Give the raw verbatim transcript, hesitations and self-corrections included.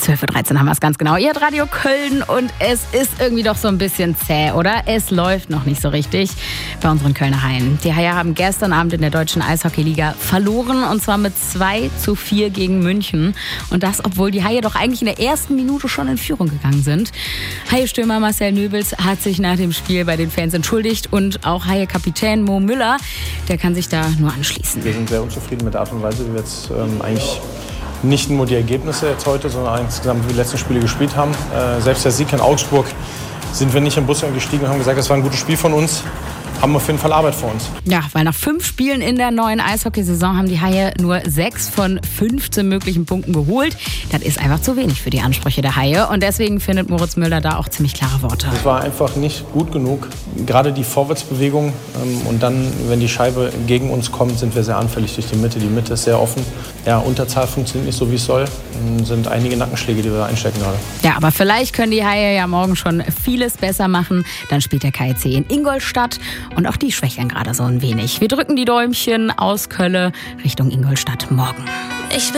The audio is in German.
zwölf Uhr dreizehn haben wir es ganz genau. Ihr habt Radio Köln und es ist irgendwie doch so ein bisschen zäh, oder? Es läuft noch nicht so richtig bei unseren Kölner Haien. Die Haie haben gestern Abend in der Deutschen Eishockeyliga verloren und zwar mit zwei zu vier gegen München. Und das, obwohl die Haie doch eigentlich in der ersten Minute schon in Führung gegangen sind. Haie-Stürmer Marcel Nöbels hat sich nach dem Spiel bei den Fans entschuldigt und auch Haie-Kapitän Mo Müller, der kann sich da nur anschließen. Wir sind sehr unzufrieden mit der Art und Weise, wie wir jetzt ähm, eigentlich nicht nur die Ergebnisse jetzt heute, sondern insgesamt wie die letzten Spiele gespielt haben. Äh, selbst der Sieg in Augsburg sind wir nicht im Bus gestiegen und haben gesagt, das war ein gutes Spiel von uns. Haben auf jeden Fall Arbeit vor uns. Ja, weil nach fünf Spielen in der neuen Eishockeysaison haben die Haie nur sechs von fünfzehn möglichen Punkten geholt. Das ist einfach zu wenig für die Ansprüche der Haie. Und deswegen findet Moritz Müller da auch ziemlich klare Worte. Es war einfach nicht gut genug. Gerade die Vorwärtsbewegung. Ähm, und dann, wenn die Scheibe gegen uns kommt, sind wir sehr anfällig durch die Mitte. Die Mitte ist sehr offen. Ja, Unterzahl funktioniert nicht so, wie es soll. Es sind einige Nackenschläge, die wir einstecken gerade. Ja, aber vielleicht können die Haie ja morgen schon vieles besser machen. Dann spielt der K I C in Ingolstadt. Und auch die schwächeln gerade so ein wenig. Wir drücken die Däumchen aus Köln Richtung Ingolstadt morgen. Ich